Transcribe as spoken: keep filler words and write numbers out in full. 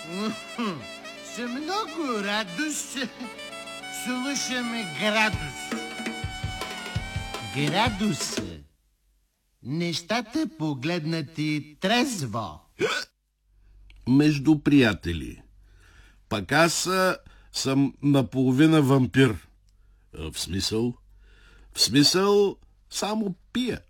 С много радост слушаме Градус. Градус. Нещата погледнати трезво. Между приятели. Пък аз а, съм наполовина вампир. В смисъл? В смисъл само пия.